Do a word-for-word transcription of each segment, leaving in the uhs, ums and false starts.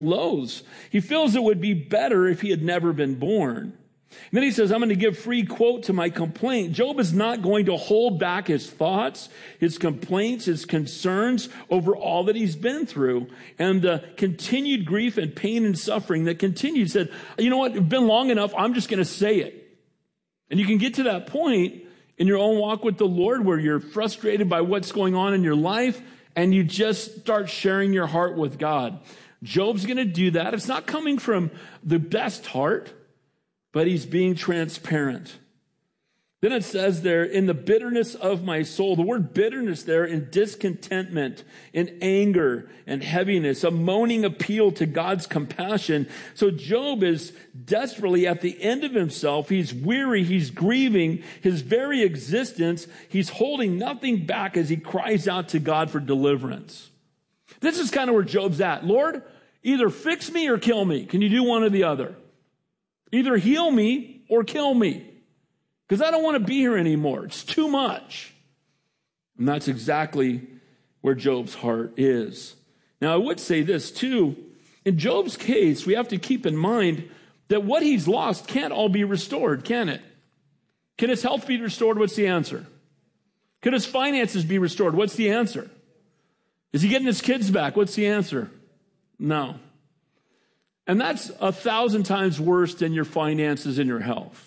loathes. He feels it would be better if he had never been born. And then he says, I'm going to give free quote to my complaint. Job is not going to hold back his thoughts, his complaints, his concerns over all that he's been through and the continued grief and pain and suffering that continued. He said, you know what? It's been long enough. I'm just going to say it. And you can get to that point in your own walk with the Lord where you're frustrated by what's going on in your life and you just start sharing your heart with God. Job's going to do that. It's not coming from the best heart, but he's being transparent. Then it says there, in the bitterness of my soul, the word bitterness there in discontentment, in anger and heaviness, a moaning appeal to God's compassion. So Job is desperately at the end of himself. He's weary. He's grieving his very existence. He's holding nothing back as he cries out to God for deliverance. This is kind of where Job's at. Lord, either fix me or kill me. Can you do one or the other? Either heal me or kill me. Because I don't want to be here anymore. It's too much. And that's exactly where Job's heart is. Now, I would say this too. In Job's case, we have to keep in mind that what he's lost can't all be restored, can it? Can his health be restored? What's the answer? Can his finances be restored? What's the answer? Is he getting his kids back? What's the answer? No. And that's a thousand times worse than your finances and your health.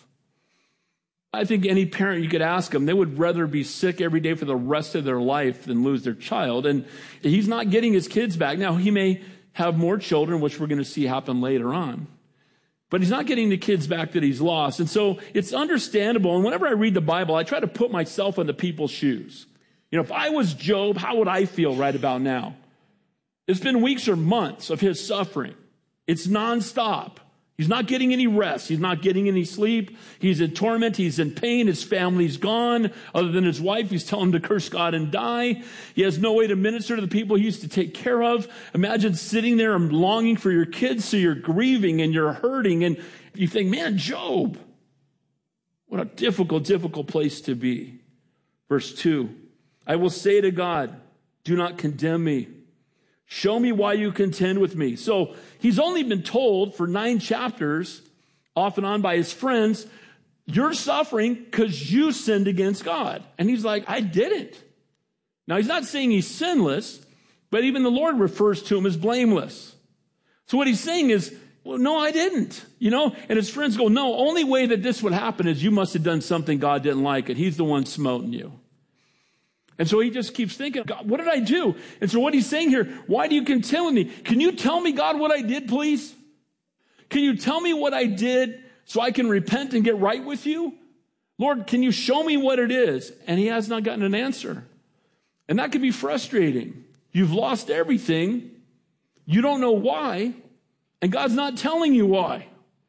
I think any parent, you could ask them, they would rather be sick every day for the rest of their life than lose their child. And he's not getting his kids back. Now, he may have more children, which we're going to see happen later on. But he's not getting the kids back that he's lost. And so it's understandable. And whenever I read the Bible, I try to put myself in the people's shoes. You know, if I was Job, how would I feel right about now? It's been weeks or months of his suffering. It's nonstop. He's not getting any rest. He's not getting any sleep. He's in torment. He's in pain. His family's gone. Other than his wife, he's telling him to curse God and die. He has no way to minister to the people he used to take care of. Imagine sitting there and longing for your kids, so you're grieving and you're hurting. And you think, man, Job, what a difficult, difficult place to be. Verse two, I will say to God, do not condemn me. Show me why you contend with me. So he's only been told for nine chapters, off and on by his friends, you're suffering because you sinned against God. And he's like, I didn't. Now, he's not saying he's sinless, but even the Lord refers to him as blameless. So what he's saying is, well, no, I didn't. You know, and his friends go, no, only way that this would happen is you must have done something God didn't like, and he's the one smoting you. And so he just keeps thinking, God, what did I do? And so what he's saying here, why do you contend with me? Can you tell me, God, what I did, please? Can you tell me what I did so I can repent and get right with you? Lord, can you show me what it is? And he has not gotten an answer. And that can be frustrating. You've lost everything. You don't know why. And God's not telling you why.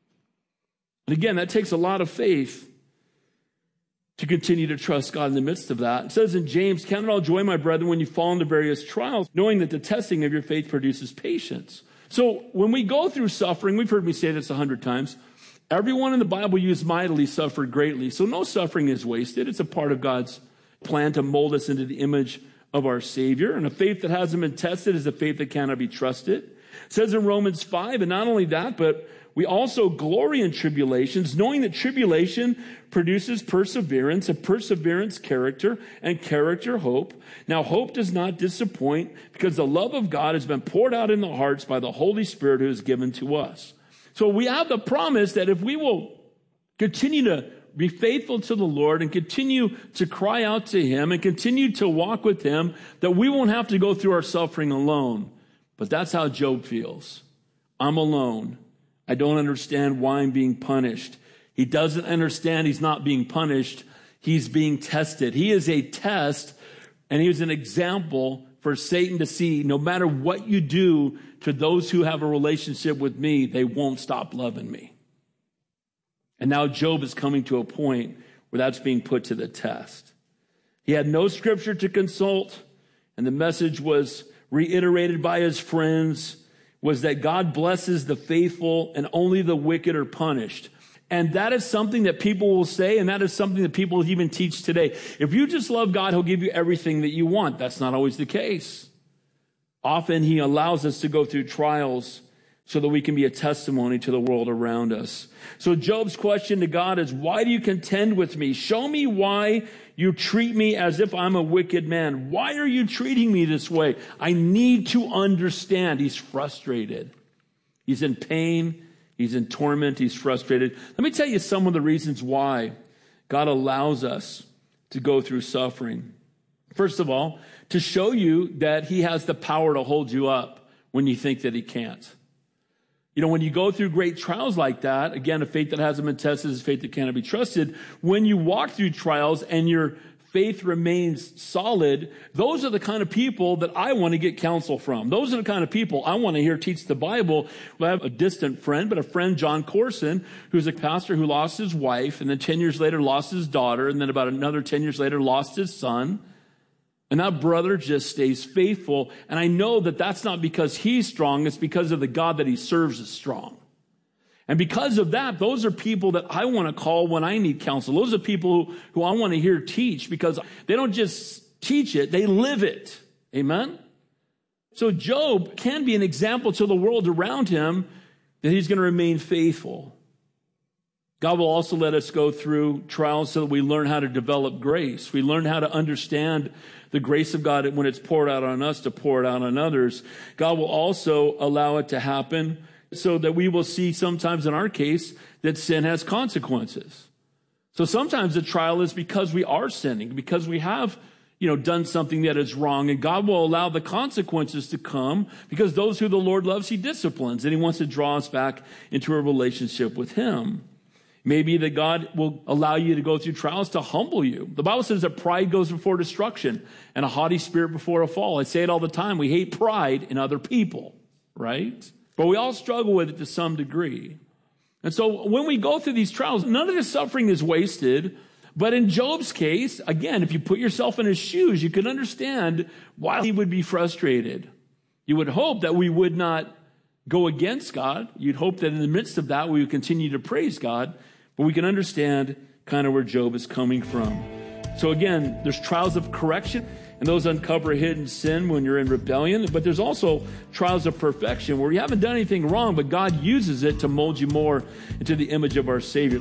And again, that takes a lot of faith to continue to trust God in the midst of that. It says in James, count it all joy, my brethren, when you fall into various trials, knowing that the testing of your faith produces patience. So when we go through suffering, we've heard me say this a hundred times, everyone in the Bible used mightily, suffered greatly. So no suffering is wasted. It's a part of God's plan to mold us into the image of our Savior. And a faith that hasn't been tested is a faith that cannot be trusted. It says in Romans five, and not only that, but we also glory in tribulations, knowing that tribulation produces perseverance, and perseverance character, and character hope. Now hope does not disappoint, because the love of God has been poured out in the hearts by the Holy Spirit who is given to us. So we have the promise that if we will continue to be faithful to the Lord and continue to cry out to him and continue to walk with him, that we won't have to go through our suffering alone. But that's how Job feels. I'm alone. I don't understand why I'm being punished. He doesn't understand he's not being punished. He's being tested. He is a test, and he is an example for Satan to see no matter what you do to those who have a relationship with me, they won't stop loving me. And now Job is coming to a point where that's being put to the test. He had no scripture to consult, and the message was reiterated by his friends, was that God blesses the faithful and only the wicked are punished. And that is something that people will say, and that is something that people even teach today. If you just love God, he'll give you everything that you want. That's not always the case. Often he allows us to go through trials so that we can be a testimony to the world around us. So Job's question to God is, why do you contend with me? Show me why you treat me as if I'm a wicked man. Why are you treating me this way? I need to understand. He's frustrated. He's in pain. He's in torment. He's frustrated. Let me tell you some of the reasons why God allows us to go through suffering. First of all, to show you that he has the power to hold you up when you think that he can't. You know, when you go through great trials like that, again, a faith that hasn't been tested is a faith that cannot be trusted. When you walk through trials and your faith remains solid, those are the kind of people that I want to get counsel from. Those are the kind of people I want to hear teach the Bible. I have a distant friend, but a friend, John Corson, who's a pastor who lost his wife, and then ten years later lost his daughter, and then about another ten years later lost his son. And that brother just stays faithful. And I know that that's not because he's strong. It's because of the God that he serves is strong. And because of that, those are people that I want to call when I need counsel. Those are people who, who I want to hear teach, because they don't just teach it, they live it. Amen? So Job can be an example to the world around him that he's going to remain faithful. God will also let us go through trials so that we learn how to develop grace. We learn how to understand the grace of God when it's poured out on us, to pour it out on others. God will also allow it to happen so that we will see sometimes in our case that sin has consequences. So sometimes the trial is because we are sinning, because we have, you know, done something that is wrong, and God will allow the consequences to come because those who the Lord loves, he disciplines, and he wants to draw us back into a relationship with him. Maybe that God will allow you to go through trials to humble you. The Bible says that pride goes before destruction and a haughty spirit before a fall. I say it all the time. We hate pride in other people, right? But we all struggle with it to some degree. And so when we go through these trials, none of the suffering is wasted. But in Job's case, again, if you put yourself in his shoes, you can understand why he would be frustrated. You would hope that we would not go against God. You'd hope that in the midst of that, we would continue to praise God. But we can understand kind of where Job is coming from. So again, there's trials of correction, and those uncover hidden sin when you're in rebellion. But there's also trials of perfection where you haven't done anything wrong, but God uses it to mold you more into the image of our Savior.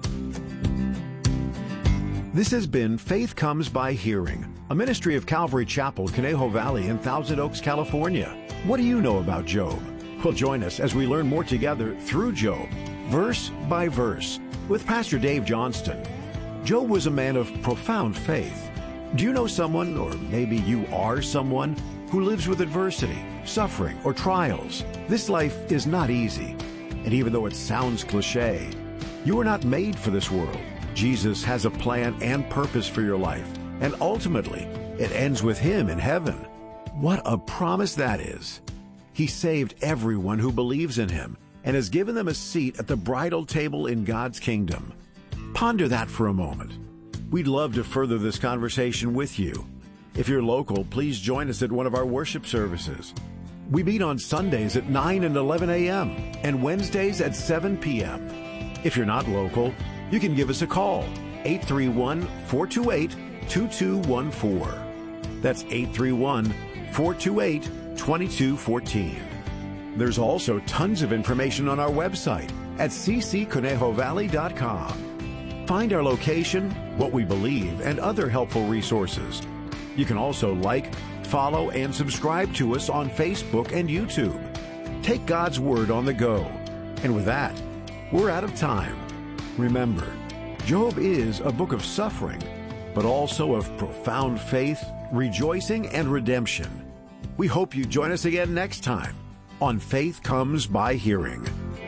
This has been Faith Comes by Hearing, a ministry of Calvary Chapel, Conejo Valley in Thousand Oaks, California. What do you know about Job? Well, join us as we learn more together through Job, verse by verse, with Pastor Dave Johnston. Job was a man of profound faith. Do you know someone, or maybe you are someone, who lives with adversity, suffering, or trials? This life is not easy. And even though it sounds cliche, you are not made for this world. Jesus has a plan and purpose for your life, and ultimately, it ends with him in heaven. What a promise that is. He saved everyone who believes in him and has given them a seat at the bridal table in God's kingdom. Ponder that for a moment. We'd love to further this conversation with you. If you're local, please join us at one of our worship services. We meet on Sundays at nine and eleven a.m. and Wednesdays at seven p.m. If you're not local, you can give us a call, eight three one, four two eight, two two one four. That's eight three one, four two eight, two two one four. There's also tons of information on our website at c c conejo valley dot com. Find our location, what we believe, and other helpful resources. You can also like, follow, and subscribe to us on Facebook and YouTube. Take God's Word on the go. And with that, we're out of time. Remember, Job is a book of suffering, but also of profound faith, rejoicing, and redemption. We hope you join us again next time on Faith Comes by Hearing.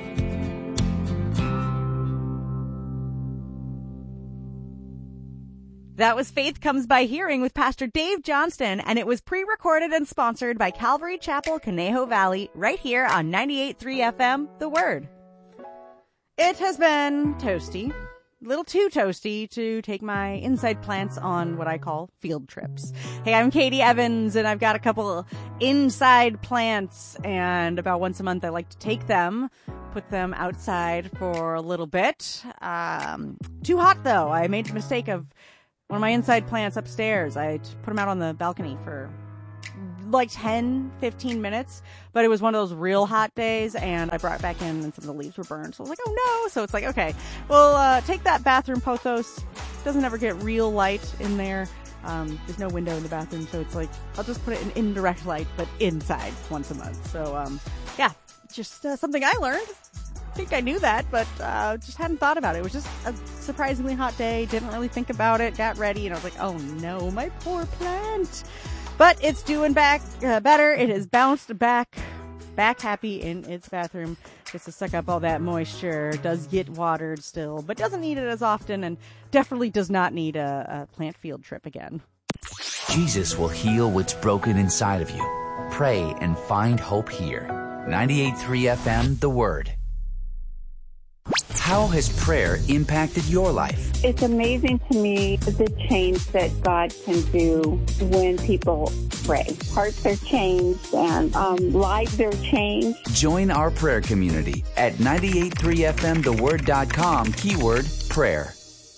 That was Faith Comes by Hearing with Pastor Dave Johnston, and it was pre-recorded and sponsored by Calvary Chapel, Conejo Valley, right here on ninety-eight point three F M, The Word. It has been toasty, a little too toasty to take my inside plants on what I call field trips. Hey, I'm Katie Evans, and I've got a couple inside plants, and about once a month I like to take them, put them outside for a little bit. Um, too hot, though. I made the mistake of one of my inside plants upstairs. I put them out on the balcony for like ten, fifteen minutes, but it was one of those real hot days, and I brought it back in and some of the leaves were burned. So I was like, oh no. So it's like, okay, well, uh, take that bathroom pothos. Doesn't ever get real light in there. Um, there's no window in the bathroom, so it's like, I'll just put it in indirect light, but inside once a month. So, um, yeah, just uh, something I learned. I think I knew that, but uh, just hadn't thought about it. It was just a surprisingly hot day. Didn't really think about it. Got ready, and I was like, oh no, my poor plant. But it's doing back uh, better. It has bounced back, back happy in its bathroom. Just to suck up all that moisture. Does get watered still, but doesn't need it as often, and definitely does not need a, a plant field trip again. Jesus will heal what's broken inside of you. Pray and find hope here. ninety-eight point three F M, The Word. How has prayer impacted your life? It's amazing to me the change that God can do when people pray. Hearts are changed and um, lives are changed. Join our prayer community at ninety-eight point three F M the word dot com, keyword prayer.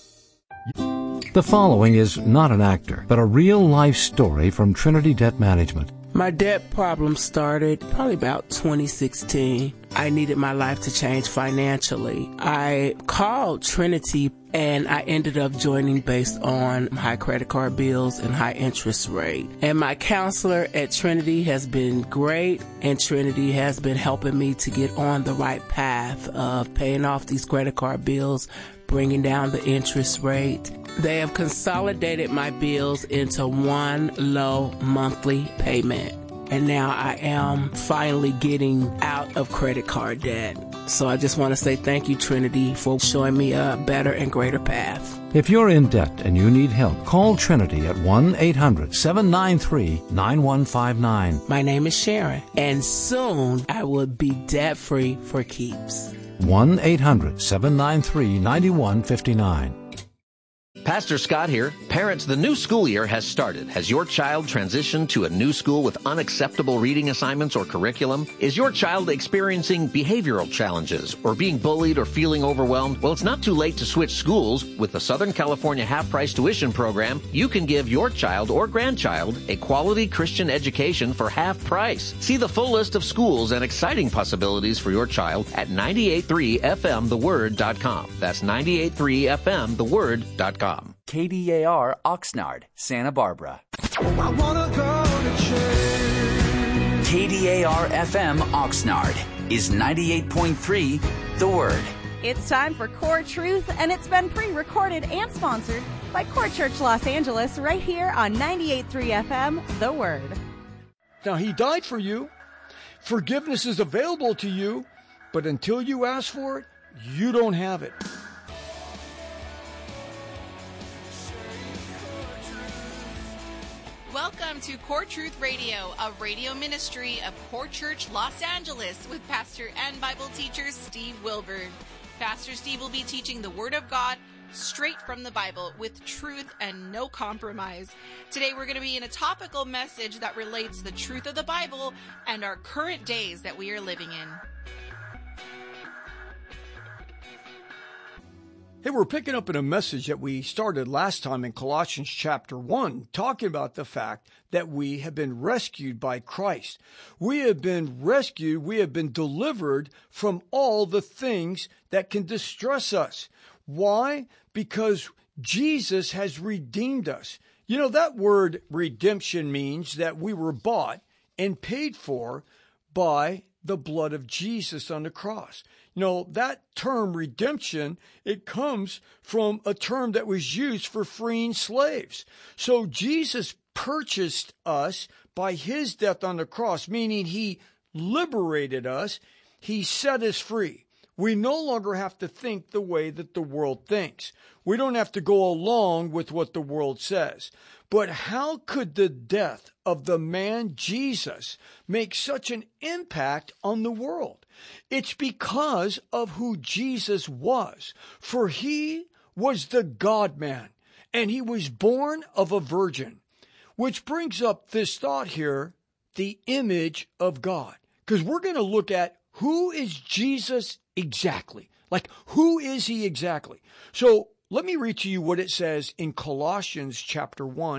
The following is not an actor, but a real-life story from Trinity Debt Management. My debt problem started probably about twenty sixteen. I needed my life to change financially. I called Trinity and I ended up joining based on high credit card bills and high interest rate. And my counselor at Trinity has been great, and Trinity has been helping me to get on the right path of paying off these credit card bills, bringing down the interest rate. They have consolidated my bills into one low monthly payment. And now I am finally getting out of credit card debt. So I just want to say thank you, Trinity, for showing me a better and greater path. If you're in debt and you need help, call Trinity at one eight hundred seven nine three nine one five nine. My name is Sharon, and soon I will be debt-free for keeps. one eight hundred seven nine three nine one five nine. Pastor Scott here. Parents, the new school year has started. Has your child transitioned to a new school with unacceptable reading assignments or curriculum? Is your child experiencing behavioral challenges or being bullied or feeling overwhelmed? Well, it's not too late to switch schools. With the Southern California half-price tuition program, you can give your child or grandchild a quality Christian education for half price. See the full list of schools and exciting possibilities for your child at ninety-eight point three F M the word dot com. That's ninety-eight point three F M the word dot com. K D A R Oxnard, Santa Barbara. Oh, I wanna go to church. K D A R F M Oxnard is ninety-eight point three The Word. It's time for Core Truth, and it's been pre-recorded and sponsored by Core Church Los Angeles right here on ninety-eight point three F M, The Word. Now, he died for you. Forgiveness is available to you, but until you ask for it, you don't have it. Welcome to Core Truth Radio, a radio ministry of Core Church Los Angeles with pastor and Bible teacher Steve Wilburn. Pastor Steve will be teaching the Word of God straight from the Bible with truth and no compromise. Today we're going to be in a topical message that relates the truth of the Bible and our current days that we are living in. Hey, we're picking up in a message that we started last time in Colossians chapter one, talking about the fact that we have been rescued by Christ. We have been rescued, we have been delivered from all the things that can distress us. Why? Because Jesus has redeemed us. You know, that word redemption means that we were bought and paid for by the blood of Jesus on the cross. You know, that term redemption, it comes from a term that was used for freeing slaves. So Jesus purchased us by his death on the cross, meaning he liberated us. He set us free. We no longer have to think the way that the world thinks. We don't have to go along with what the world says. But how could the death of the man Jesus make such an impact on the world? It's because of who Jesus was. For he was the God-man, and he was born of a virgin. Which brings up this thought here, the image of God. Because we're going to look at who is Jesus exactly? Like, who is he exactly? So let me read to you what it says in Colossians chapter one,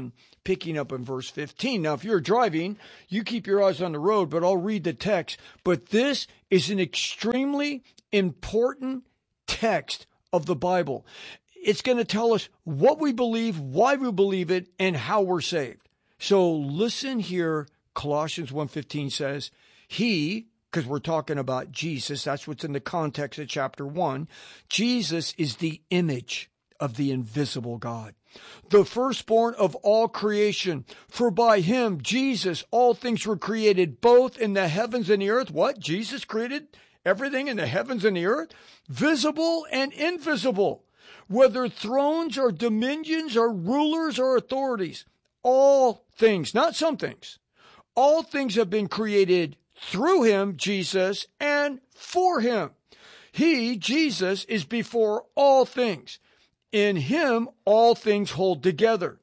picking up in verse fifteen. Now, if you're driving, you keep your eyes on the road, but I'll read the text. But this is an extremely important text of the Bible. It's going to tell us what we believe, why we believe it, and how we're saved. So listen here. Colossians one fifteen says, He, because we're talking about Jesus, that's what's in the context of chapter one. Jesus is the image of the invisible God, the firstborn of all creation. For by him, Jesus, all things were created, both in the heavens and the earth. What? Jesus created everything in the heavens and the earth? Visible and invisible. Whether thrones or dominions or rulers or authorities. All things, not some things. All things have been created through him, Jesus, and for him. He, Jesus, is before all things. In him, all things hold together.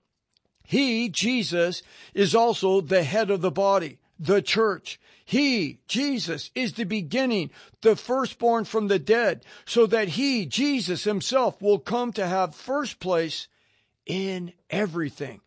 He, Jesus, is also the head of the body, the church. He, Jesus, is the beginning, the firstborn from the dead, so that he, Jesus himself, will come to have first place in everything.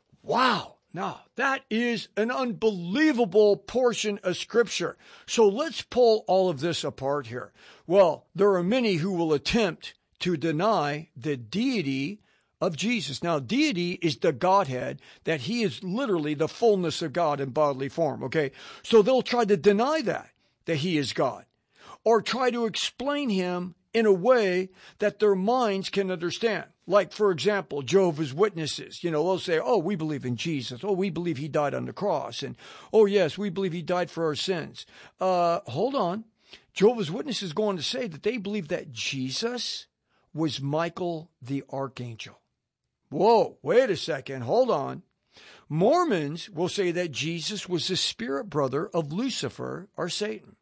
Wow. Now, that is an unbelievable portion of Scripture. So let's pull all of this apart here. Well, there are many who will attempt to deny the deity of Jesus. Now, deity is the Godhead, that he is literally the fullness of God in bodily form, okay? So they'll try to deny that, that he is God, or try to explain him in a way that their minds can understand. Like, for example, Jehovah's Witnesses, you know, they'll say, oh, we believe in Jesus. Oh, we believe he died on the cross. And, oh, yes, we believe he died for our sins. Uh, hold on. Jehovah's Witnesses go on to say that they believe that Jesus was Michael the Archangel. Whoa, wait a second. Hold on. Mormons will say that Jesus was the spirit brother of Lucifer or Satan.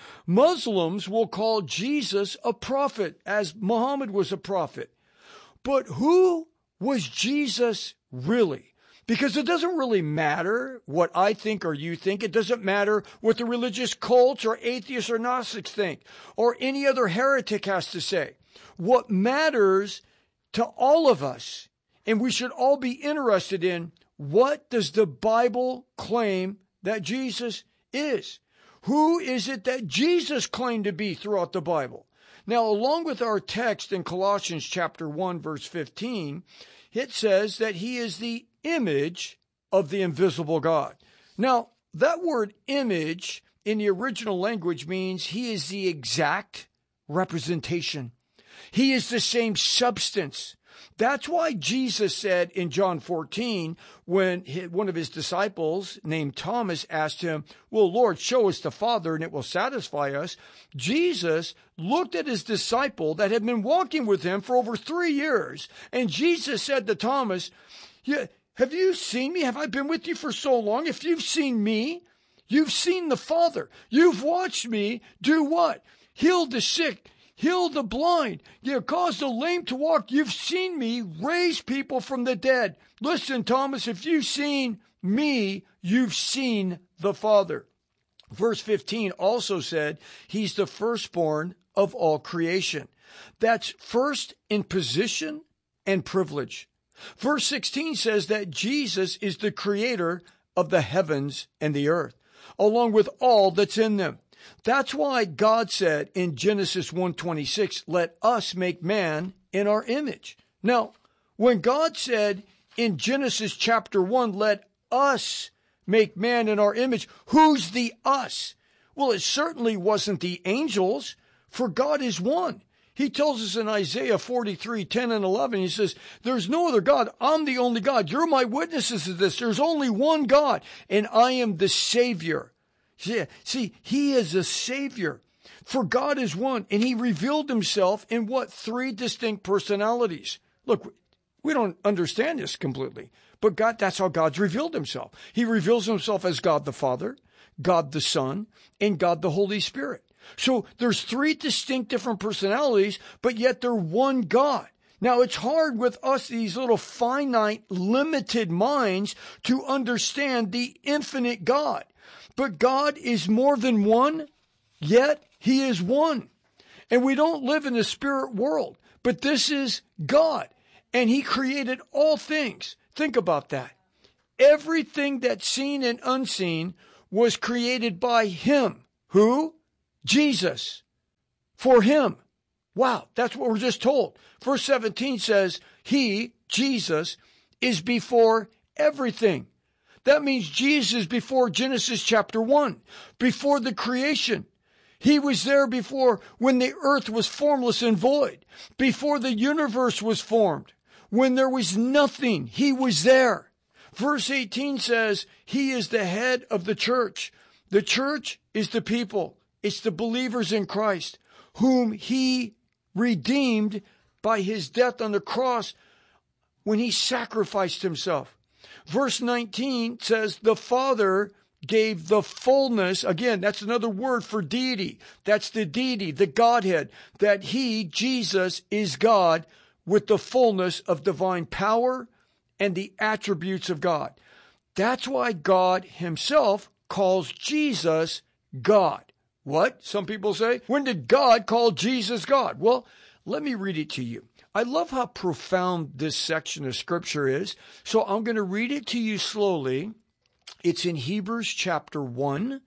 Muslims will call Jesus a prophet, as Muhammad was a prophet. But who was Jesus really? Because it doesn't really matter what I think or you think. It doesn't matter what the religious cults or atheists or Gnostics think, or any other heretic has to say. What matters to all of us, and we should all be interested in, what does the Bible claim that Jesus is? Who is it that Jesus claimed to be throughout the Bible? Now, along with our text in Colossians chapter one, verse fifteen, it says that he is the image of the invisible God. Now, that word image in the original language means he is the exact representation. He is the same substance. That's why Jesus said in John fourteen, when one of his disciples named Thomas asked him, well, Lord, show us the Father and it will satisfy us. Jesus looked at his disciple that had been walking with him for over three years. And Jesus said to Thomas, yeah, have you seen me? Have I been with you for so long? If you've seen me, you've seen the Father. You've watched me do what? Heal the sick. Heal the blind. You caused the lame to walk. You've seen me raise people from the dead. Listen, Thomas, if you've seen me, you've seen the Father. Verse fifteen also said he's the firstborn of all creation. That's first in position and privilege. Verse sixteen says that Jesus is the creator of the heavens and the earth, along with all that's in them. That's why God said in Genesis one twenty-six, let us make man in our image. Now, when God said in Genesis chapter one, let us make man in our image, who's the us? Well, it certainly wasn't the angels, for God is one. He tells us in Isaiah forty-three, ten and eleven, he says, there's no other God. I'm the only God. You're my witnesses of this. There's only one God, and I am the Savior. See, he is a Savior. For God is one, and he revealed himself in what? Three distinct personalities. Look, we don't understand this completely, but God, that's how God's revealed himself. He reveals himself as God the Father, God the Son, and God the Holy Spirit. So there's three distinct different personalities, but yet they're one God. Now, it's hard with us, these little finite, limited minds, to understand the infinite God. But God is more than one, yet he is one. And we don't live in the spirit world, but this is God. And he created all things. Think about that. everything that's seen and unseen was created by him. Who? Jesus. For him. Wow, that's what we're just told. Verse seventeen says, he, Jesus, is before everything. That means Jesus is before Genesis chapter one, before the creation. He was there before when the earth was formless and void, before the universe was formed, when there was nothing. He was there. Verse eighteen says, he is the head of the church. The church is the people. It's the believers in Christ, whom he redeemed by his death on the cross when he sacrificed himself. Verse nineteen says, the Father gave the fullness. Again, that's another word for deity. That's the deity, the Godhead, that he, Jesus, is God with the fullness of divine power and the attributes of God. That's why God himself calls Jesus God. What? Some people say, when did God call Jesus God? Well, let me read it to you. I love how profound this section of scripture is. So I'm going to read it to you slowly. It's in Hebrews chapter one,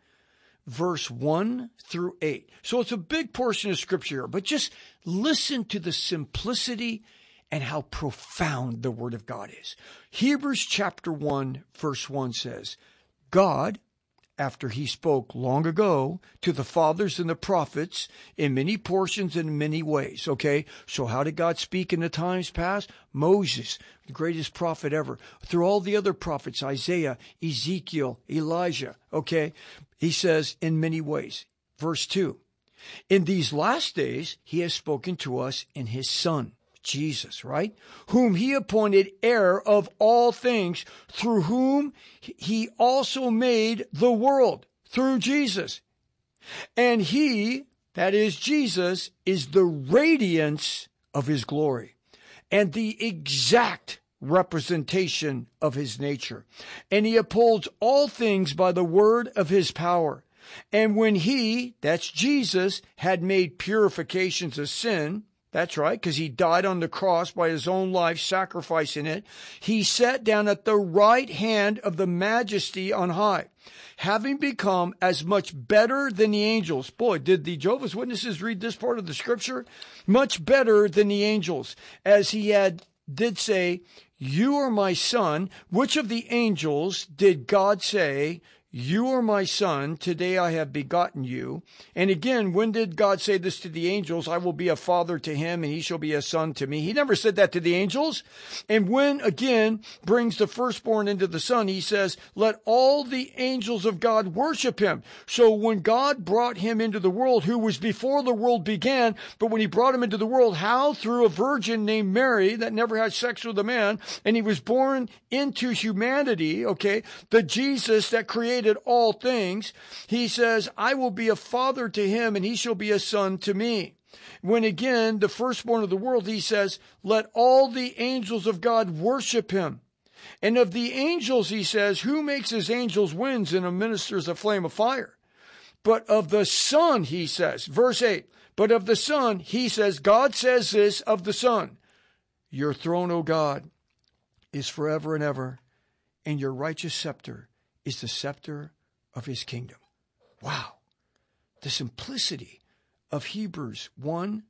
verse one through eight. So it's a big portion of scripture here, but just listen to the simplicity and how profound the word of God is. Hebrews chapter one, verse one says, God, after he spoke long ago to the fathers and the prophets in many portions and in many ways. Okay, so how did God speak in the times past? Moses, the greatest prophet ever. Through all the other prophets, Isaiah, Ezekiel, Elijah. Okay, he says in many ways. Verse two, in these last days, he has spoken to us in his Son, Jesus, right? Whom he appointed heir of all things, through whom he also made the world, through Jesus. And he, that is Jesus, is the radiance of his glory and the exact representation of his nature. And he upholds all things by the word of his power. And when he, that's Jesus, had made purifications of sin, that's right, because he died on the cross by his own life, sacrificing it. He sat down at the right hand of the majesty on high, having become as much better than the angels. Boy, did the Jehovah's Witnesses read this part of the scripture? Much better than the angels, as he had did say, you are my son. Which of the angels did God say, you are my son, today I have begotten you? And again, when did God say this to the angels? I will be a father to him and he shall be a son to me. He never said that to the angels. And when again brings the firstborn into the son, he says, let all the angels of God worship him. So when God brought him into the world, who was before the world began, but when he brought him into the world, how? Through a virgin named Mary that never had sex with a man, and he was born into humanity, okay, the Jesus that created all things, he says, I will be a father to him and he shall be a son to me. When again, the firstborn of the world, he says, let all the angels of God worship him. And of the angels, he says, who makes his angels winds and administers a flame of fire? But of the Son, he says, verse eight, but of the Son, he says, God says this of the Son, your throne, O God, is forever and ever, and your righteous scepter is the scepter of his kingdom. Wow. The simplicity of Hebrews one,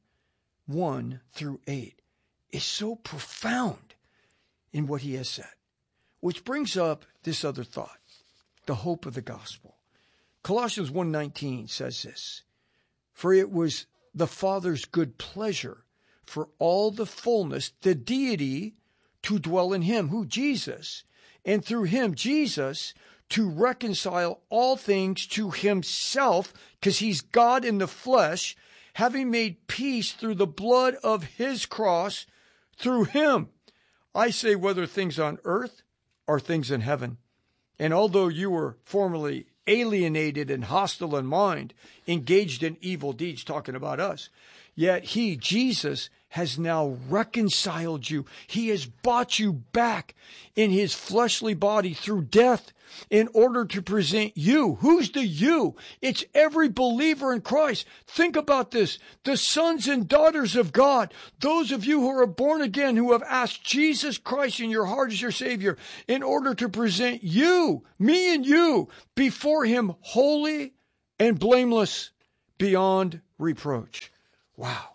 one through eight is so profound in what he has said, which brings up this other thought, the hope of the gospel. Colossians one nineteen says this, for it was the Father's good pleasure for all the fullness, the deity, to dwell in him, who? Jesus, and through him, Jesus, to reconcile all things to himself, because he's God in the flesh, having made peace through the blood of his cross, through him. I say whether things on earth or things in heaven. And although you were formerly alienated and hostile in mind, engaged in evil deeds, talking about us, yet he, Jesus, has now reconciled you. He has bought you back in his fleshly body through death in order to present you. Who's the you? It's every believer in Christ. Think about this. The sons and daughters of God, those of you who are born again, who have asked Jesus Christ in your heart as your Savior, in order to present you, me and you, before him holy and blameless beyond reproach. Wow.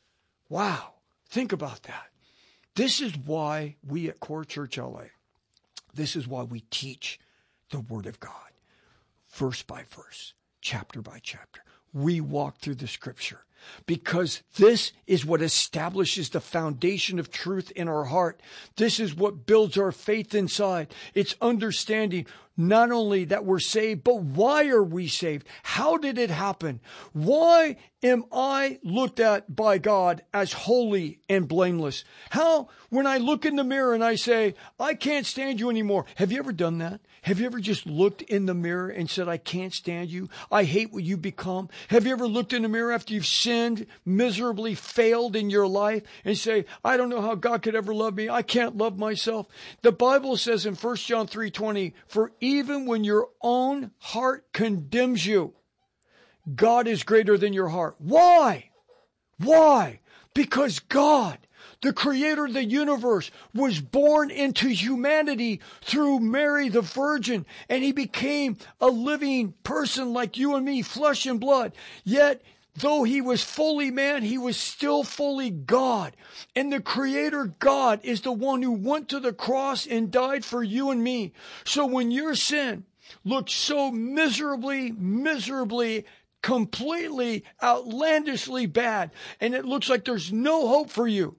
Wow. Think about that. This is why we at Core Church L A, this is why we teach the Word of God, verse by verse, chapter by chapter. We walk through the Scripture because this is what establishes the foundation of truth in our heart. This is what builds our faith inside. It's understanding not only that we're saved, but why are we saved? How did it happen? Why am I looked at by God as holy and blameless? How, when I look in the mirror and I say, I can't stand you anymore. Have you ever done that? Have you ever just looked in the mirror and said, I can't stand you? I hate what you become. Have you ever looked in the mirror after you've sinned, miserably failed in your life and say, I don't know how God could ever love me. I can't love myself. The Bible says in First John three twenty, for even when your own heart condemns you, God is greater than your heart. Why? Why? Because God, the creator of the universe, was born into humanity through Mary the Virgin, and he became a living person like you and me, flesh and blood. Yet, though he was fully man, he was still fully God. And the creator God is the one who went to the cross and died for you and me. So when your sin looked so miserably, miserably, completely, outlandishly bad, and it looks like there's no hope for you,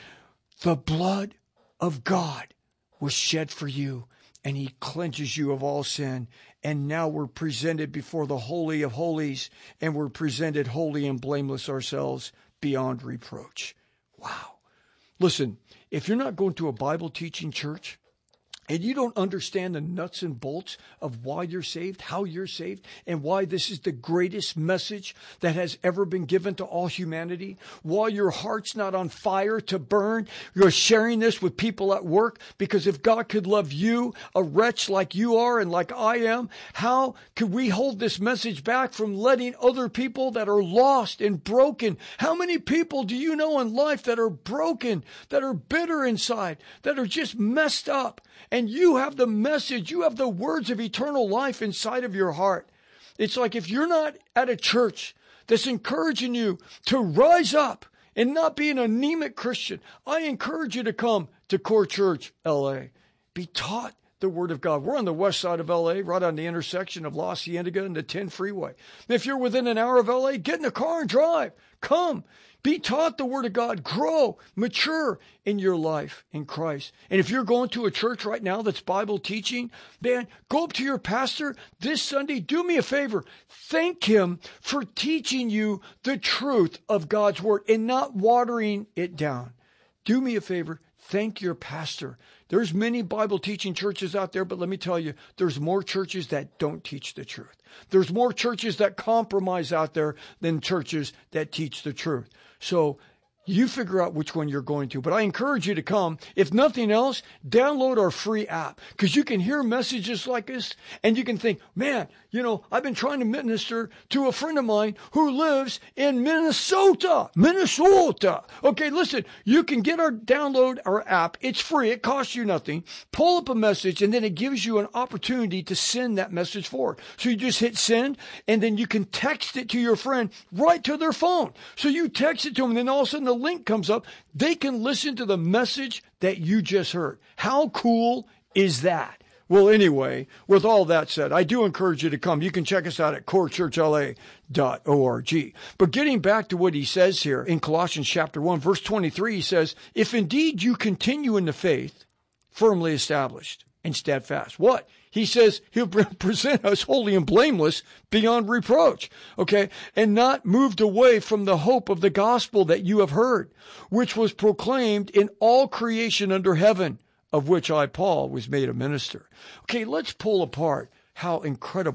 the blood of God was shed for you, and he cleanses you of all sin. And now we're presented before the Holy of Holies, and we're presented holy and blameless ourselves beyond reproach. Wow. Listen, if you're not going to a Bible teaching church, and you don't understand the nuts and bolts of why you're saved, how you're saved, and why this is the greatest message that has ever been given to all humanity, while your heart's not on fire to burn, you're sharing this with people at work, because if God could love you, a wretch like you are and like I am, how could we hold this message back from letting other people that are lost and broken? How many people do you know in life that are broken, that are bitter inside, that are just messed up? And you have the message, you have the words of eternal life inside of your heart. It's like if you're not at a church that's encouraging you to rise up and not be an anemic Christian, I encourage you to come to Core Church L A. Be taught the Word of God. We're on the west side of L A, right on the intersection of La Cienega and the ten freeway. If you're within an hour of L A, get in the car and drive. Come. Be taught the Word of God. Grow, mature in your life in Christ. And if you're going to a church right now that's Bible teaching, man, go up to your pastor this Sunday. Do me a favor. Thank him for teaching you the truth of God's Word and not watering it down. Do me a favor. Thank your pastor. There's many Bible teaching churches out there, but let me tell you, there's more churches that don't teach the truth. There's more churches that compromise out there than churches that teach the truth. So you figure out which one you're going to. But I encourage you to come. If nothing else, download our free app, because you can hear messages like this and you can think, man, you know, I've been trying to minister to a friend of mine who lives in Minnesota. Minnesota. Okay, listen, you can get our download our app. It's free. It costs you nothing. Pull up a message, and then it gives you an opportunity to send that message forward. So you just hit send, and then you can text it to your friend right to their phone. So you text it to them, and then all of a sudden the link comes up. They can listen to the message that you just heard. How cool is that? Well, anyway, with all that said, I do encourage you to come. You can check us out at core church l a dot org. But getting back to what he says here in Colossians chapter one, verse twenty-three, he says, if indeed you continue in the faith, firmly established and steadfast. What? He says he'll present us holy and blameless beyond reproach, okay, and not moved away from the hope of the gospel that you have heard, which was proclaimed in all creation under heaven, of which I, Paul, was made a minister. Okay, let's pull apart how incredible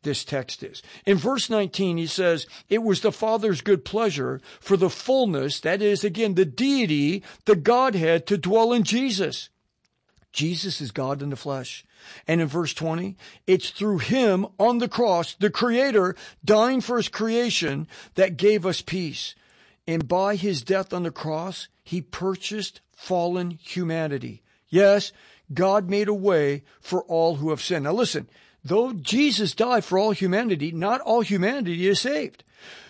this text is. In verse nineteen, he says, it was the Father's good pleasure for the fullness, that is, again, the deity, the Godhead, to dwell in Jesus. Jesus is God in the flesh. And in verse twenty, it's through him on the cross, the Creator dying for his creation, that gave us peace. And by his death on the cross, he purchased fallen humanity. Yes, God made a way for all who have sinned. Now listen, though Jesus died for all humanity, not all humanity is saved.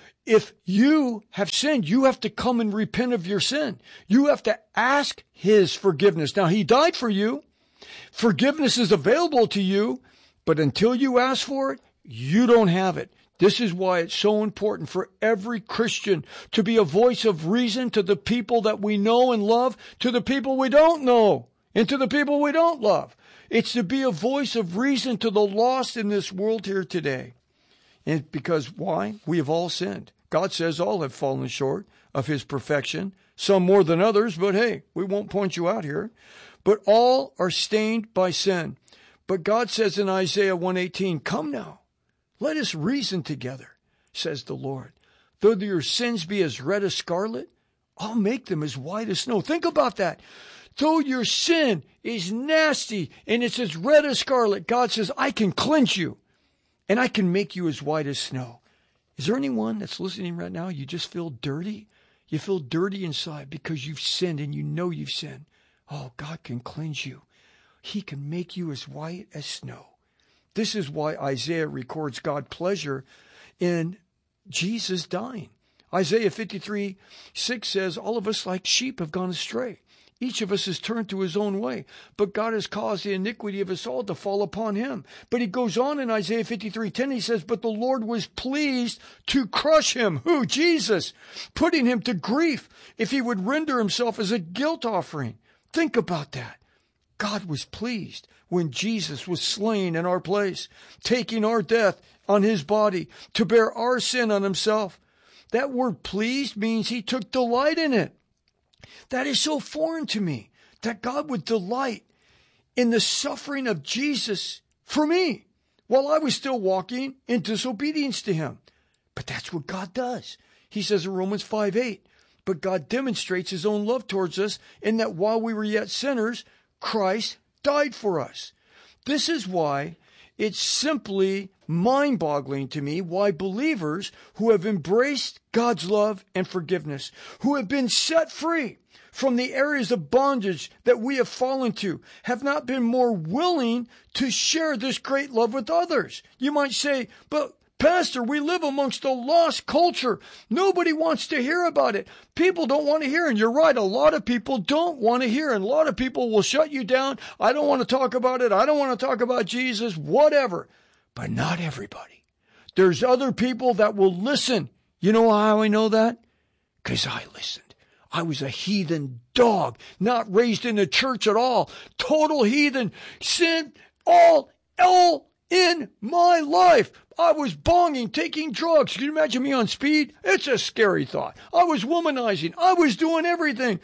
If you have sinned, you have to come and repent of your sin. You have to ask his forgiveness. Now, he died for you. Forgiveness is available to you, but until you ask for it, you don't have it. This is why it's so important for every Christian to be a voice of reason to the people that we know and love, to the people we don't know, and to the people we don't love. It's to be a voice of reason to the lost in this world here today. And because why? We have all sinned. God says all have fallen short of his perfection, some more than others, but hey, we won't point you out here. But all are stained by sin. But God says in Isaiah one eighteen, come now, let us reason together, says the Lord. Though your sins be as red as scarlet, I'll make them as white as snow. Think about that. Though your sin is nasty and it's as red as scarlet, God says, I can cleanse you and I can make you as white as snow. Is there anyone that's listening right now? You just feel dirty? You feel dirty inside because you've sinned and you know you've sinned. Oh, God can cleanse you. He can make you as white as snow. This is why Isaiah records God's pleasure in Jesus dying. Isaiah fifty-three six says, all of us like sheep have gone astray. Each of us has turned to his own way, but God has caused the iniquity of us all to fall upon him. But he goes on in Isaiah fifty-three ten, he says, but the Lord was pleased to crush him. Who? Jesus. Putting him to grief if he would render himself as a guilt offering. Think about that. God was pleased when Jesus was slain in our place, taking our death on his body to bear our sin on himself. That word pleased means he took delight in it. That is so foreign to me, that God would delight in the suffering of Jesus for me while I was still walking in disobedience to him. But that's what God does. He says in Romans five eight, but God demonstrates his own love towards us in that while we were yet sinners, Christ died for us. This is why it's simply mind-boggling to me why believers who have embraced God's love and forgiveness, who have been set free from the areas of bondage that we have fallen to, have not been more willing to share this great love with others. You might say, but Pastor, we live amongst a lost culture. Nobody wants to hear about it. People don't want to hear. And you're right. A lot of people don't want to hear. And a lot of people will shut you down. I don't want to talk about it. I don't want to talk about Jesus, whatever. But not everybody. There's other people that will listen. You know how I know that? Because I listened. I was a heathen dog, not raised in the church at all. Total heathen. Sin all, all in my life. I was bonging, taking drugs. Can you imagine me on speed? It's a scary thought. I was womanizing. I was doing everything.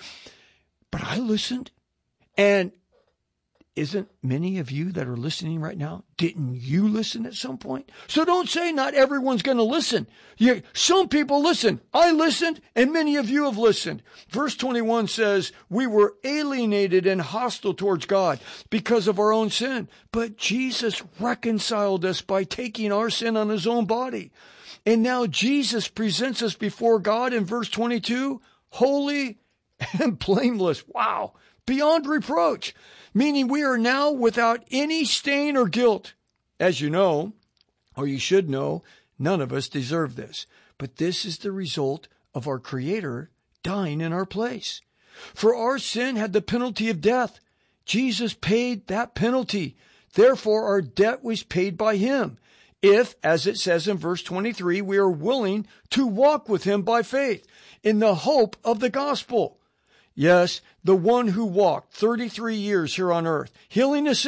But I listened. And isn't many of you that are listening right now, didn't you listen at some point? So don't say not everyone's going to listen. You, some people listen. I listened, and many of you have listened. Verse twenty-one says, we were alienated and hostile towards God because of our own sin. But Jesus reconciled us by taking our sin on his own body. And now Jesus presents us before God in verse twenty-two, holy and blameless. Wow. Beyond reproach. Meaning we are now without any stain or guilt. As you know, or you should know, none of us deserve this. But this is the result of our Creator dying in our place. For our sin had the penalty of death. Jesus paid that penalty. Therefore, our debt was paid by him. If, as it says in verse twenty-three, we are willing to walk with him by faith in the hope of the gospel. Yes, the one who walked thirty-three years here on earth, healing the sick,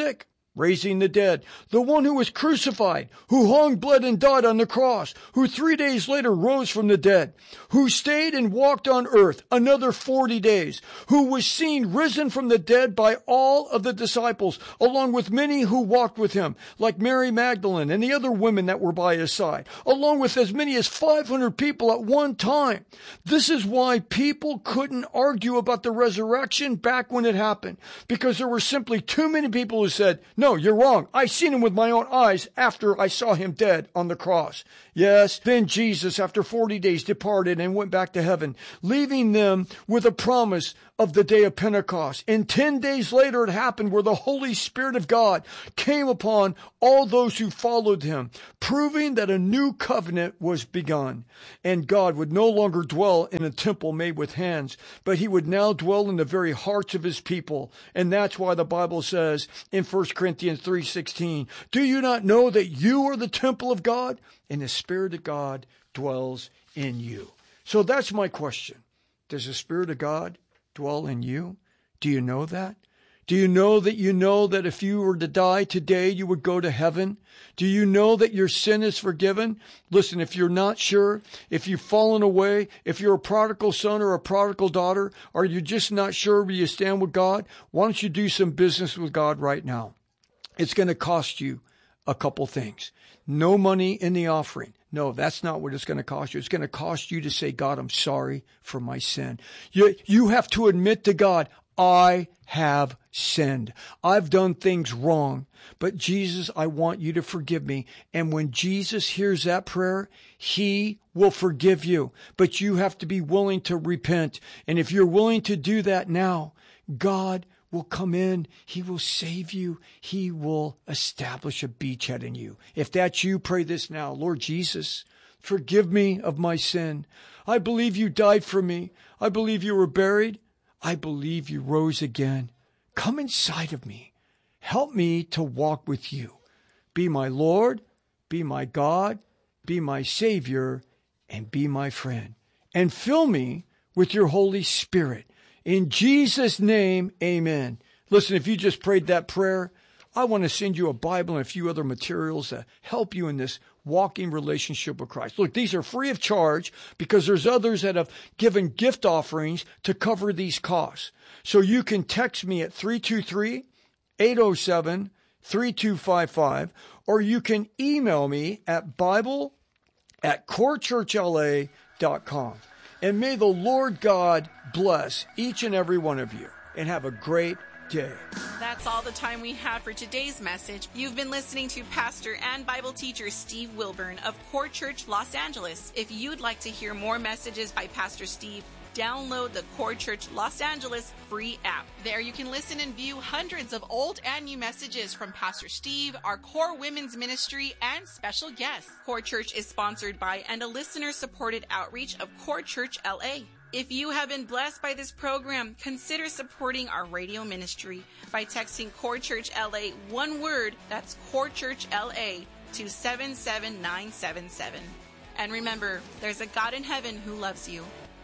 raising the dead, the one who was crucified, who hung, bled, and died on the cross, who three days later rose from the dead, who stayed and walked on earth another forty days, who was seen risen from the dead by all of the disciples, along with many who walked with him, like Mary Magdalene and the other women that were by his side, along with as many as five hundred people at one time. This is why people couldn't argue about the resurrection back when it happened, because there were simply too many people who said, no, you're wrong. I seen him with my own eyes after I saw him dead on the cross. Yes, then Jesus, after forty days, departed and went back to heaven, leaving them with a promise of the day of Pentecost. And ten days later it happened where the Holy Spirit of God came upon all those who followed him, proving that a new covenant was begun. And God would no longer dwell in a temple made with hands, but he would now dwell in the very hearts of his people. And that's why the Bible says in First Corinthians three sixteen, do you not know that you are the temple of God and the Spirit of God dwells in you? So that's my question. Does the Spirit of God dwell in you? Do you know that? Do you know that you know that if you were to die today, you would go to heaven? Do you know that your sin is forgiven? Listen, if you're not sure, if you've fallen away, if you're a prodigal son or a prodigal daughter, or you're just not sure where you stand with God, why don't you do some business with God right now? It's going to cost you a couple things. No money in the offering. No, that's not what it's going to cost you. It's going to cost you to say, God, I'm sorry for my sin. You, you have to admit to God, I have sinned. I've done things wrong. But Jesus, I want you to forgive me. And when Jesus hears that prayer, he will forgive you. But you have to be willing to repent. And if you're willing to do that now, God will come in. He will save you. He will establish a beachhead in you. If that's you, pray this now. Lord Jesus, forgive me of my sin. I believe you died for me. I believe you were buried. I believe you rose again. Come inside of me. Help me to walk with you. Be my Lord, be my God, be my Savior, and be my friend. And fill me with your Holy Spirit. In Jesus' name, amen. Listen, if you just prayed that prayer, I want to send you a Bible and a few other materials to help you in this walking relationship with Christ. Look, these are free of charge because there's others that have given gift offerings to cover these costs. So you can text me at three two three, eight oh seven, three two five five, or you can email me at Bible at core church L A dot com. And may the Lord God bless each and every one of you and have a great day. That's all the time we have for today's message. You've been listening to pastor and Bible teacher Steve Wilburn of Core Church Los Angeles. If you'd like to hear more messages by Pastor Steve, download the Core Church Los Angeles free app. There you can listen and view hundreds of old and new messages from Pastor Steve, our Core Women's Ministry, and special guests. Core Church is sponsored by and a listener-supported outreach of Core Church L A. If you have been blessed by this program, consider supporting our radio ministry by texting Core Church L A, one word, that's Core Church L A, to seven seven nine seven seven. And remember, there's a God in heaven who loves you.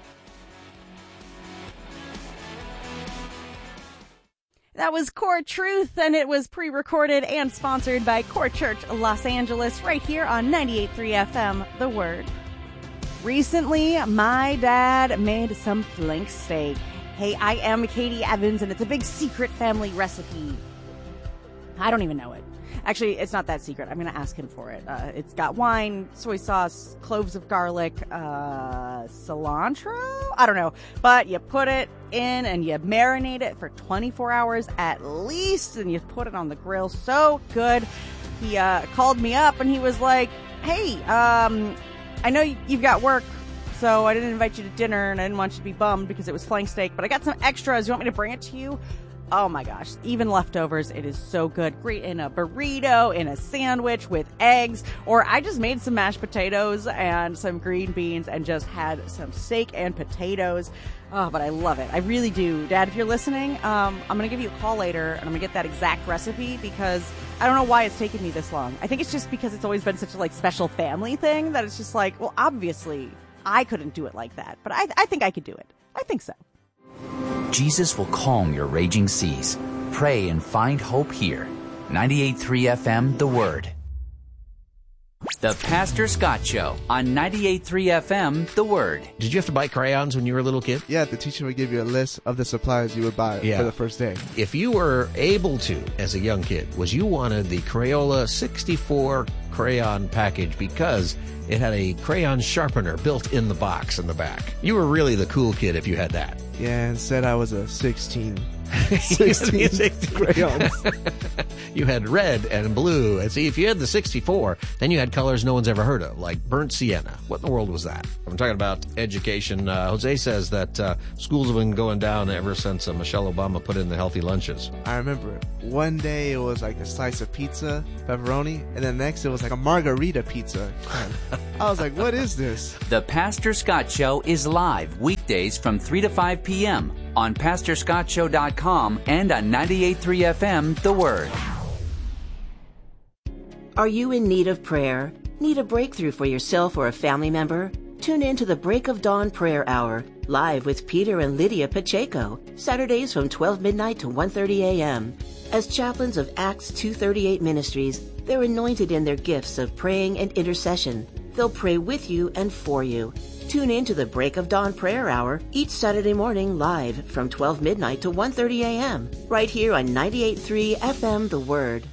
That was Core Truth, and it was pre-recorded and sponsored by Core Church Los Angeles right here on ninety-eight point three F M, The Word. Recently, my dad made some flank steak. Hey, I am Katie Evans, and it's a big secret family recipe. I don't even know it. Actually, it's not that secret. I'm going to ask him for it. Uh, it's got wine, soy sauce, cloves of garlic, uh, cilantro? I don't know. But you put it in and you marinate it for twenty-four hours at least, and you put it on the grill. So good. He uh, called me up, and he was like, hey, um... I know you've got work, so I didn't invite you to dinner, and I didn't want you to be bummed because it was flank steak, but I got some extras. You want me to bring it to you? Oh my gosh, even leftovers, it is so good. Great in a burrito, in a sandwich with eggs, or I just made some mashed potatoes and some green beans and just had some steak and potatoes. Oh, but I love it. I really do. Dad, if you're listening, um, I'm going to give you a call later, and I'm going to get that exact recipe because I don't know why it's taken me this long. I think it's just because it's always been such a like special family thing that it's just like, well, obviously I couldn't do it like that, but I, I think I could do it. I think so. Jesus will calm your raging seas. Pray and find hope here. ninety-eight point three F M, The Word. The Pastor Scott Show on ninety-eight point three F M, The Word. Did you have to buy crayons when you were a little kid? Yeah, the teacher would give you a list of the supplies you would buy yeah. for the first day. If you were able to, as a young kid, was you wanted the Crayola sixty-four crayon package because it had a crayon sharpener built in the box in the back. You were really the cool kid if you had that. Yeah, instead I was a sixteen. sixteen crayons. You had red and blue. And see, if you had the sixty-four, then you had colors no one's ever heard of, like burnt sienna. What in the world was that? I'm talking about education. Uh, Jose says that uh, schools have been going down ever since uh, Michelle Obama put in the healthy lunches. I remember one day it was like a slice of pizza, pepperoni, and then next it was like a margarita pizza. I was like, what is this? The Pastor Scott Show is live weekdays from three to five p.m. on pastor scott show dot com and on ninety-eight point three F M, The Word. Are you in need of prayer? Need a breakthrough for yourself or a family member? Tune in to the Break of Dawn Prayer Hour, live with Peter and Lydia Pacheco, Saturdays from twelve midnight to one thirty a.m. As chaplains of Acts two thirty-eight Ministries, they're anointed in their gifts of praying and intercession. They'll pray with you and for you. Tune in to the Break of Dawn Prayer Hour each Saturday morning live from twelve midnight to one thirty a.m. right here on ninety-eight point three F M, The Word.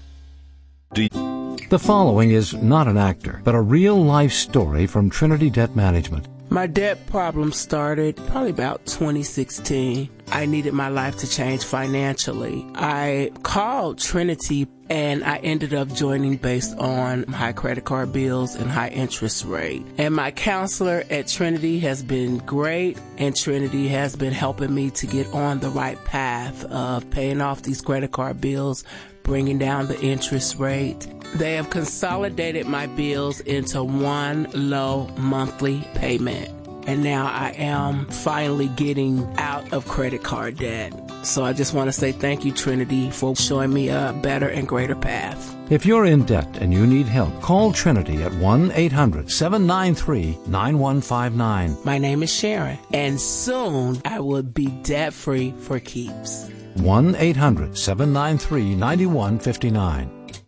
The following is not an actor, but a real-life story from Trinity Debt Management. My debt problem started probably about twenty sixteen. I needed my life to change financially. I called Trinity and I ended up joining based on high credit card bills and high interest rate. And my counselor at Trinity has been great, and Trinity has been helping me to get on the right path of paying off these credit card bills, bringing down the interest rate. They have consolidated my bills into one low monthly payment. And now I am finally getting out of credit card debt. So I just want to say thank you, Trinity, for showing me a better and greater path. If you're in debt and you need help, call Trinity at one eight hundred seven nine three nine one five nine. My name is Sharon, and soon I will be debt-free for keeps. one eight hundred seven nine three nine one five nine.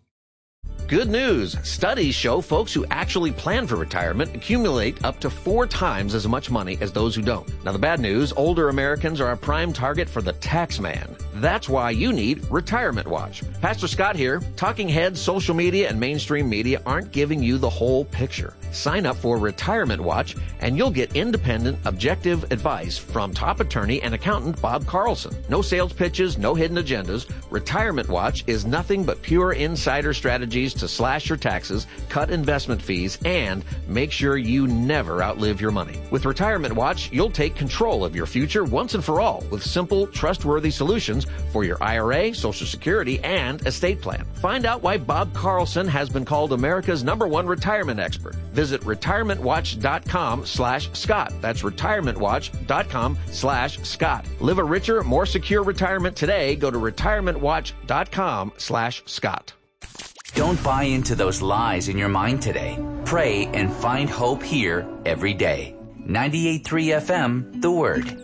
Good news. Studies show folks who actually plan for retirement accumulate up to four times as much money as those who don't. Now, the bad news, older Americans are a prime target for the tax man. That's why you need Retirement Watch. Pastor Scott here. Talking heads, social media, and mainstream media aren't giving you the whole picture. Sign up for Retirement Watch, and you'll get independent, objective advice from top attorney and accountant Bob Carlson. No sales pitches, no hidden agendas. Retirement Watch is nothing but pure insider strategies to slash your taxes, cut investment fees, and make sure you never outlive your money. With Retirement Watch, you'll take control of your future once and for all with simple, trustworthy solutions for your I R A, Social Security, and estate plan. Find out why Bob Carlson has been called America's number one retirement expert. Visit retirement watch dot com slash Scott. That's retirement watch dot com slash Scott. Live a richer, more secure retirement today. Go to retirement watch dot com slash Scott. Don't buy into those lies in your mind today. Pray and find hope here every day. ninety-eight point three F M, The Word.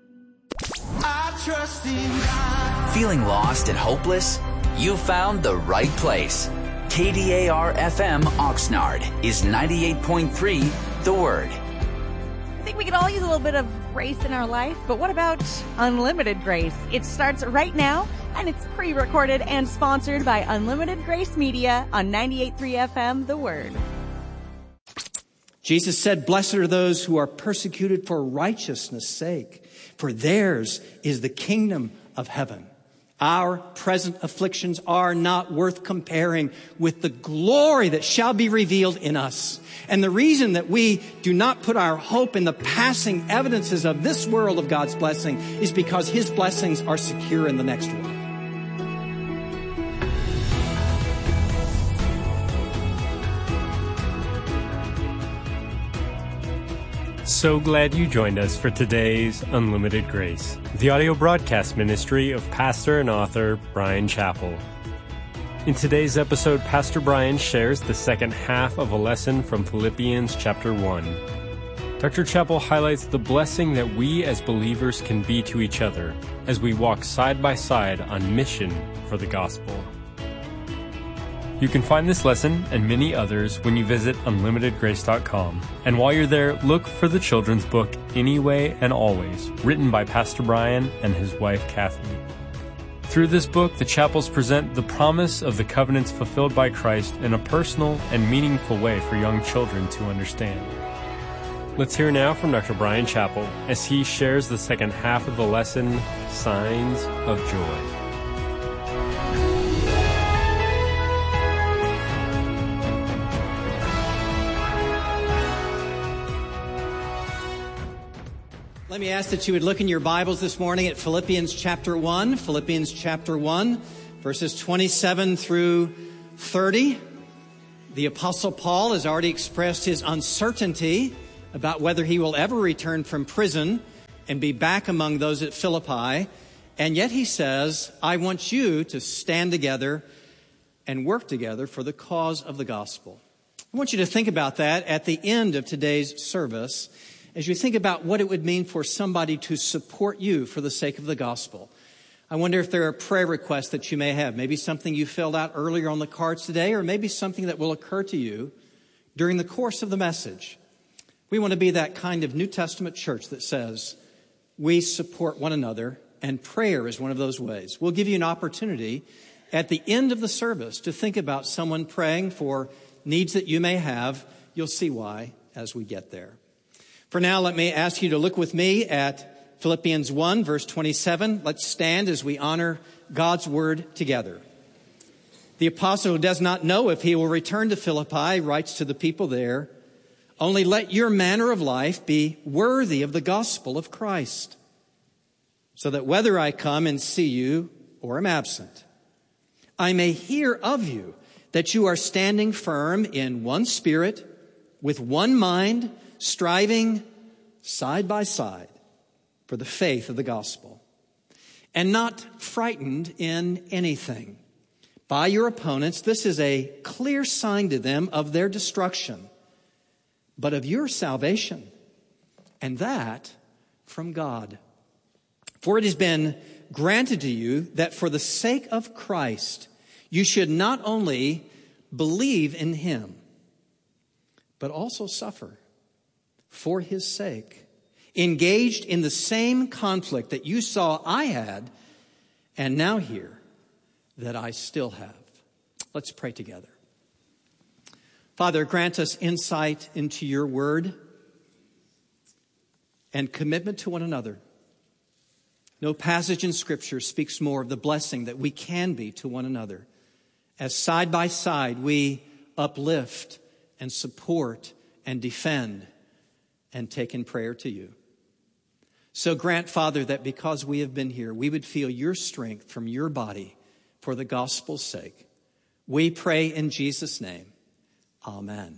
I trust in God. Feeling lost and hopeless? You found the right place. K D A R F M Oxnard is ninety-eight point three, The Word. I think we could all use a little bit of grace in our life, but what about unlimited grace? It starts right now, and it's pre-recorded and sponsored by Unlimited Grace Media on ninety-eight point three F M, The Word. Jesus said, "Blessed are those who are persecuted for righteousness' sake, for theirs is the kingdom of heaven." Our present afflictions are not worth comparing with the glory that shall be revealed in us. And the reason that we do not put our hope in the passing evidences of this world of God's blessing is because His blessings are secure in the next world. So glad you joined us for today's Unlimited Grace, the audio broadcast ministry of pastor and author Bryan Chapell. In today's episode, Pastor Bryan shares the second half of a lesson from Philippians chapter one. Doctor Chapell highlights the blessing that we as believers can be to each other as we walk side by side on mission for the gospel. You can find this lesson and many others when you visit unlimited grace dot com. And while you're there, look for the children's book, Anyway and Always, written by Pastor Brian and his wife, Kathy. Through this book, the chapels present the promise of the covenants fulfilled by Christ in a personal and meaningful way for young children to understand. Let's hear now from Doctor Brian Chappell as he shares the second half of the lesson, Signs of Joy. Let me ask that you would look in your Bibles this morning at Philippians chapter one, Philippians chapter one, verses twenty-seven through thirty. The Apostle Paul has already expressed his uncertainty about whether he will ever return from prison and be back among those at Philippi. And yet he says, I want you to stand together and work together for the cause of the gospel. I want you to think about that at the end of today's service, as you think about what it would mean for somebody to support you for the sake of the gospel. I wonder if there are prayer requests that you may have, maybe something you filled out earlier on the cards today, or maybe something that will occur to you during the course of the message. We want to be that kind of New Testament church that says we support one another, and prayer is one of those ways. We'll give you an opportunity at the end of the service to think about someone praying for needs that you may have. You'll see why as we get there. For now, let me ask you to look with me at Philippians one, verse twenty-seven. Let's stand as we honor God's word together. The apostle, who does not know if he will return to Philippi, writes to the people there, only let your manner of life be worthy of the gospel of Christ, so that whether I come and see you or am absent, I may hear of you that you are standing firm in one spirit, with one mind, striving side by side for the faith of the gospel, and not frightened in anything by your opponents. This is a clear sign to them of their destruction, but of your salvation, and that from God. For it has been granted to you that for the sake of Christ, you should not only believe in him, but also suffer for his sake, engaged in the same conflict that you saw I had, and now hear that I still have. Let's pray together. Father, grant us insight into your word and commitment to one another. No passage in Scripture speaks more of the blessing that we can be to one another, as side by side we uplift and support and defend and take in prayer to you. So grant, Father, that because we have been here, we would feel your strength from your body for the gospel's sake. We pray in Jesus' name. Amen.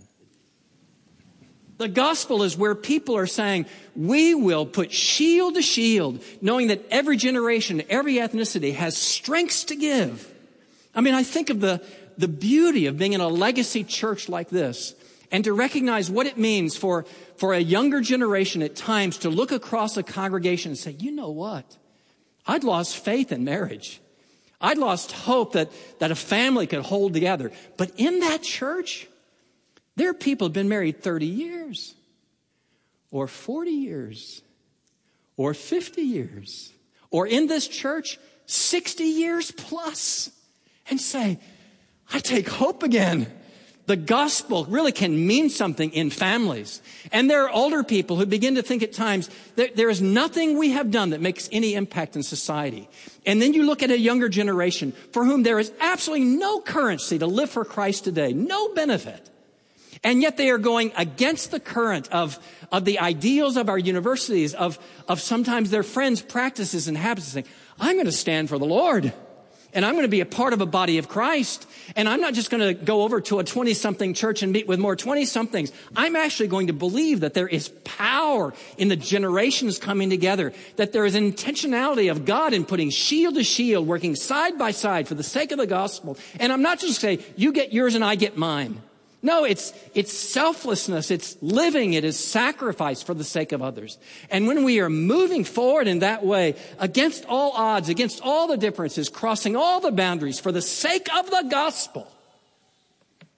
The gospel is where people are saying, we will put shield to shield, knowing that every generation, every ethnicity has strengths to give. I mean, I think of the, the beauty of being in a legacy church like this, and to recognize what it means for, for a younger generation at times to look across a congregation and say, you know what? I'd lost faith in marriage. I'd lost hope that, that a family could hold together. But in that church, there are people who have been married thirty years, or forty years, or fifty years, or in this church, sixty years plus, and say, I take hope again. The gospel really can mean something in families. And there are older people who begin to think at times that there is nothing we have done that makes any impact in society. And then you look at a younger generation for whom there is absolutely no currency to live for Christ today, no benefit. And yet they are going against the current of, of the ideals of our universities, of, of sometimes their friends' practices and habits, saying, I'm going to stand for the Lord. And I'm going to be a part of a body of Christ. And I'm not just going to go over to a twenty-something church and meet with more twenty-somethings. I'm actually going to believe that there is power in the generations coming together, that there is an intentionality of God in putting shield to shield, working side by side for the sake of the gospel. And I'm not just saying, you get yours and I get mine. No, it's, it's selflessness. It's living. It is sacrifice for the sake of others. And when we are moving forward in that way, against all odds, against all the differences, crossing all the boundaries for the sake of the gospel,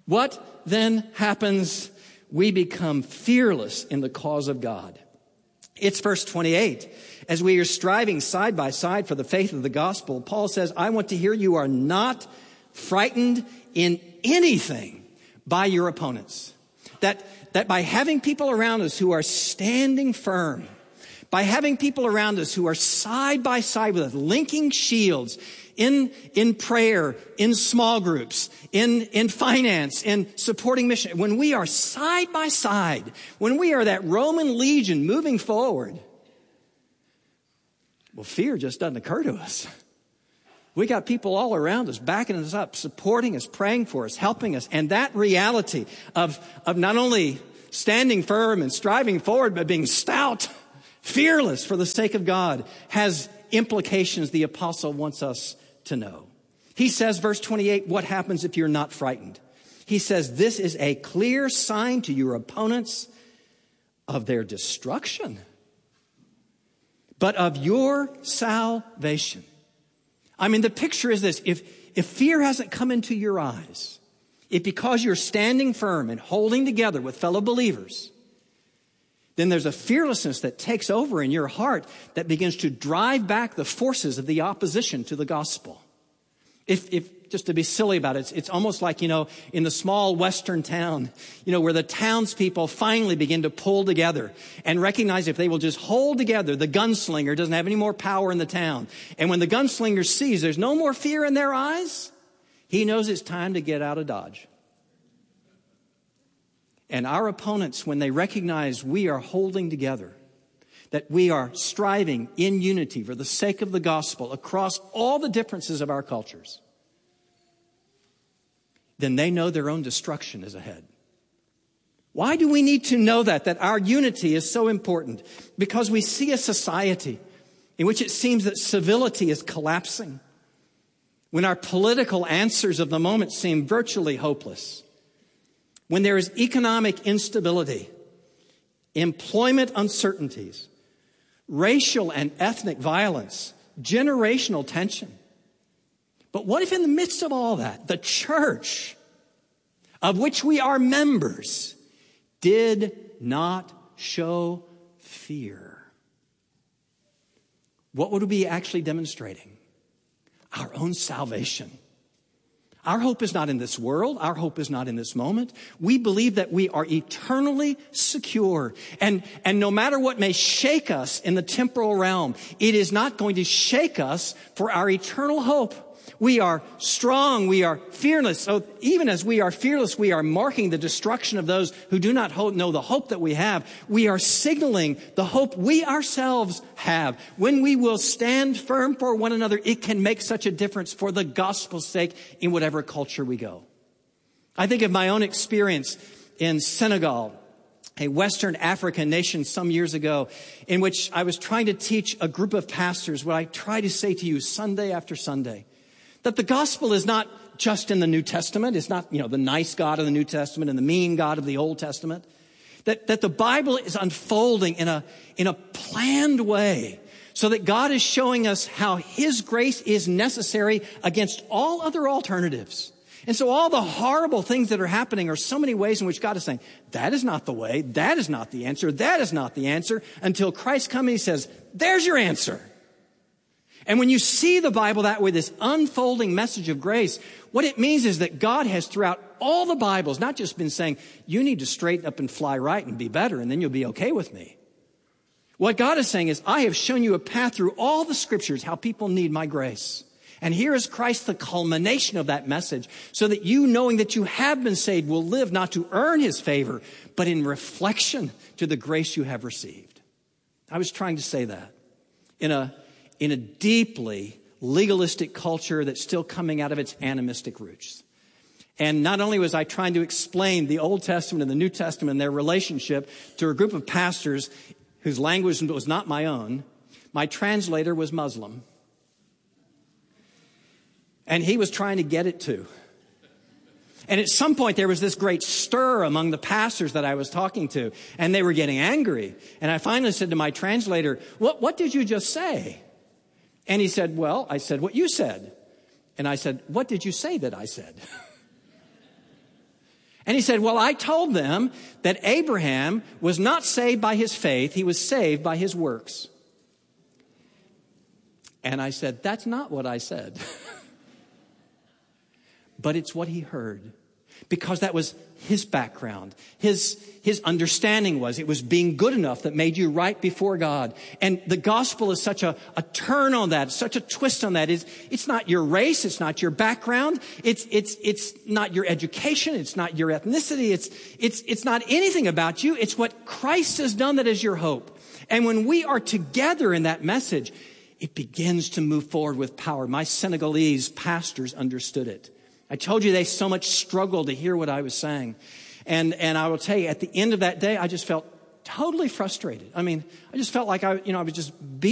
What then happens? We become fearless in the cause of God. It's verse twenty-eight. As we are striving side by side for the faith of the gospel, Paul says, I want to hear you are not frightened in anything by your opponents. That, that by having people around us who are standing firm, by having people around us who are side by side with us, linking shields in, in prayer, in small groups, in, in finance, in supporting mission, when we are side by side, when we are that Roman legion moving forward, well, fear just doesn't occur to us. We got people all around us, backing us up, supporting us, praying for us, helping us. And that reality of, of not only standing firm and striving forward, but being stout, fearless for the sake of God, has implications the apostle wants us to know. He says, verse twenty-eight, what happens if you're not frightened? He says, this is a clear sign to your opponents of their destruction, but of your salvation. I mean, the picture is this. If, if fear hasn't come into your eyes, if because you're standing firm and holding together with fellow believers, then there's a fearlessness that takes over in your heart that begins to drive back the forces of the opposition to the gospel. If, if just to be silly about it, it's, it's almost like, you know, in the small western town, you know, where the townspeople finally begin to pull together and recognize if they will just hold together, the gunslinger doesn't have any more power in the town. And when the gunslinger sees there's no more fear in their eyes, he knows it's time to get out of Dodge. And our opponents, when they recognize we are holding together, that we are striving in unity for the sake of the gospel across all the differences of our cultures, then they know their own destruction is ahead. Why do we need to know that, that our unity is so important? Because we see a society in which it seems that civility is collapsing, when our political answers of the moment seem virtually hopeless, when there is economic instability, employment uncertainties, racial and ethnic violence, generational tension. But what if in the midst of all that, the church, of which we are members, did not show fear? What would we be actually demonstrating? Our own salvation. Our hope is not in this world. Our hope is not in this moment. We believe that we are eternally secure. And, and no matter what may shake us in the temporal realm, it is not going to shake us for our eternal hope. We are strong. We are fearless. So even as we are fearless, we are marking the destruction of those who do not know the hope that we have. We are signaling the hope we ourselves have. When we will stand firm for one another, it can make such a difference for the gospel's sake in whatever culture we go. I think of my own experience in Senegal, a Western African nation some years ago, in which I was trying to teach a group of pastors what I try to say to you Sunday after Sunday. That the gospel is not just in the New Testament. It's not, you know, the nice God of the New Testament and the mean God of the Old Testament. That, that the Bible is unfolding in a, in a planned way so that God is showing us how His grace is necessary against all other alternatives. And so all the horrible things that are happening are so many ways in which God is saying, that is not the way, that is not the answer, that is not the answer, until Christ comes and He says, there's your answer. And when you see the Bible that way, this unfolding message of grace, what it means is that God has throughout all the Bibles not just been saying, you need to straighten up and fly right and be better, and then you'll be okay with me. What God is saying is, I have shown you a path through all the scriptures how people need my grace. And here is Christ, the culmination of that message, so that you, knowing that you have been saved, will live not to earn His favor, but in reflection to the grace you have received. I was trying to say that in a in a deeply legalistic culture that's still coming out of its animistic roots. And not only was I trying to explain the Old Testament and the New Testament and their relationship to a group of pastors whose language was not my own, my translator was Muslim. And he was trying to get it too. And at some point there was this great stir among the pastors that I was talking to, and they were getting angry. And I finally said to my translator, what, what did you just say? And he said, well, I said, what you said. And I said, what did you say that I said? And he said, well, I told them that Abraham was not saved by his faith. He was saved by his works. And I said, that's not what I said. But it's what he heard. Because that was his background. His, his understanding was it was being good enough that made you right before God. And the gospel is such a, a turn on that, such a twist on that. It's, it's not your race. It's not your background. It's, it's, it's not your education. It's not your ethnicity. It's, it's, it's not anything about you. It's what Christ has done that is your hope. And when we are together in that message, it begins to move forward with power. My Senegalese pastors understood it. I told you they so much struggled to hear what I was saying. And, and I will tell you, at the end of that day, I just felt totally frustrated. I mean, I just felt like I, you know, I was just beat